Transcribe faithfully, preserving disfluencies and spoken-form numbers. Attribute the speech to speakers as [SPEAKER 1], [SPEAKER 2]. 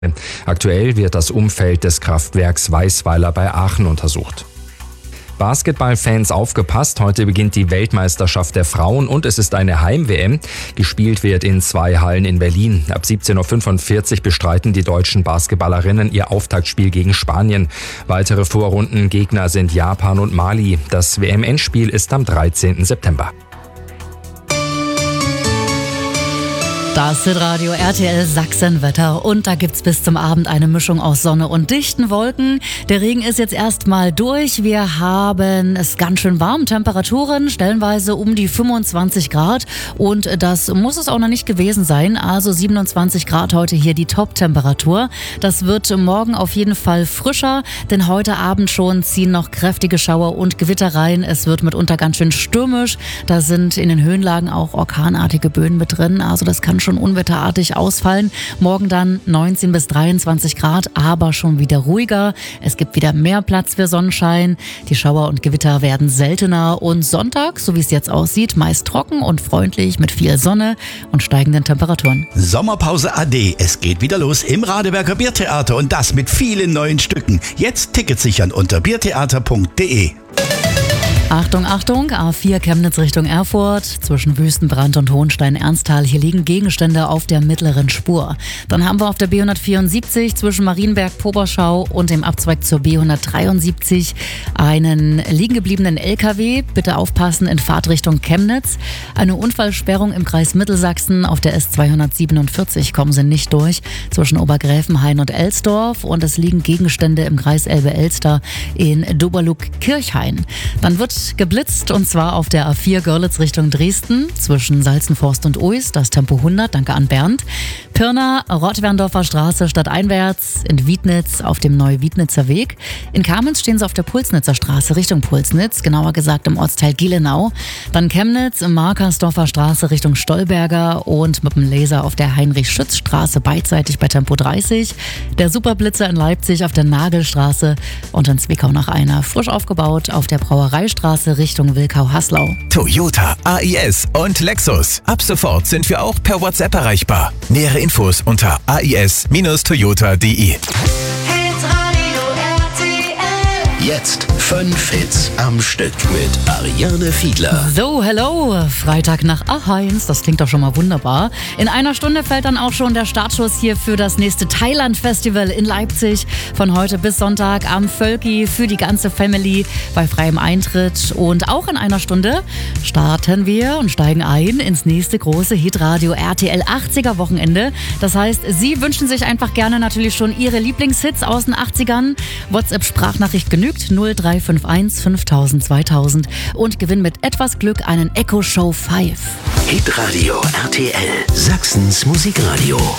[SPEAKER 1] Aktuell wird das Umfeld des Kraftwerks Weißweiler bei Aachen untersucht. Basketballfans aufgepasst, heute beginnt die Weltmeisterschaft der Frauen und es ist eine Heim-W M. Gespielt wird in zwei Hallen in Berlin. Ab siebzehn Uhr fünfundvierzig bestreiten die deutschen Basketballerinnen ihr Auftaktspiel gegen Spanien. Weitere Vorrundengegner sind Japan und Mali. Das W M-Endspiel ist am dreizehnten September.
[SPEAKER 2] Das Hitradio R T L Sachsenwetter und da gibt's bis zum Abend eine Mischung aus Sonne und dichten Wolken. Der Regen ist jetzt erstmal durch. Wir haben es ganz schön warm, Temperaturen stellenweise um die fünfundzwanzig Grad und das muss es auch noch nicht gewesen sein. Also siebenundzwanzig Grad heute hier die Top-Temperatur. Das wird morgen auf jeden Fall frischer, denn heute Abend schon ziehen noch kräftige Schauer und Gewitter rein. Es wird mitunter ganz schön stürmisch. Da sind in den Höhenlagen auch orkanartige Böen mit drin. Also das kann schon unwetterartig ausfallen. Morgen dann neunzehn bis dreiundzwanzig Grad, aber schon wieder ruhiger. Es gibt wieder mehr Platz für Sonnenschein. Die Schauer und Gewitter werden seltener und Sonntag, so wie es jetzt aussieht, meist trocken und freundlich mit viel Sonne und steigenden Temperaturen.
[SPEAKER 3] Sommerpause A D. Es geht wieder los im Radeberger Biertheater und das mit vielen neuen Stücken. Jetzt Tickets sichern unter biertheater punkt de.
[SPEAKER 2] Achtung, Achtung, A vier Chemnitz Richtung Erfurt, zwischen Wüstenbrand und Hohenstein-Ernsthal. Hier liegen Gegenstände auf der mittleren Spur. Dann haben wir auf der B hundertvierundsiebzig zwischen Marienberg-Poberschau und dem Abzweig zur B hundertdreiundsiebzig einen liegen gebliebenen L K W. Bitte aufpassen in Fahrtrichtung Chemnitz. Eine Unfallsperrung im Kreis Mittelsachsen auf der S zweihundertsiebenundvierzig kommen Sie nicht durch, zwischen Obergräfenhain und Elsdorf. Und es liegen Gegenstände im Kreis Elbe-Elster in Doberluck-Kirchhain. Dann wird geblitzt und zwar auf der A vier Görlitz Richtung Dresden zwischen Salzenforst und Uis, das Tempo hundert, danke an Bernd. Pirna, Rottwerndorfer Straße stadteinwärts, in Wiednitz auf dem Neu-Wiednitzer Weg. In Kamenz stehen sie auf der Pulsnitzer Straße Richtung Pulsnitz, genauer gesagt im Ortsteil Gielenau. Dann Chemnitz, im Markersdorfer Straße Richtung Stolberger und mit dem Laser auf der Heinrich-Schütz-Straße beidseitig bei Tempo dreißig. Der Superblitzer in Leipzig auf der Nagelstraße und in Zwickau nach einer frisch aufgebaut auf der Brauereistraße Richtung Wilkau-Haslau.
[SPEAKER 4] Toyota, A I S und Lexus. Ab sofort sind wir auch per WhatsApp erreichbar. Nähere Infos unter a i s Bindestrich toyota punkt de.
[SPEAKER 3] Jetzt fünf Hits am Stück mit Ariane Fiedler.
[SPEAKER 2] So, hello, Freitag nach Aacheins, das klingt doch schon mal wunderbar. In einer Stunde fällt dann auch schon der Startschuss hier für das nächste Thailand-Festival in Leipzig. Von heute bis Sonntag am Völki für die ganze Family bei freiem Eintritt. Und auch in einer Stunde starten wir und steigen ein ins nächste große Hitradio R T L achtziger Wochenende. Das heißt, Sie wünschen sich einfach gerne natürlich schon Ihre Lieblingshits aus den achtzigern. WhatsApp-Sprachnachricht genügt. null drei fünf eins fünftausend zweitausend und gewinnen mit etwas Glück einen Echo Show fünf.
[SPEAKER 3] Hitradio R T L, Sachsens Musikradio.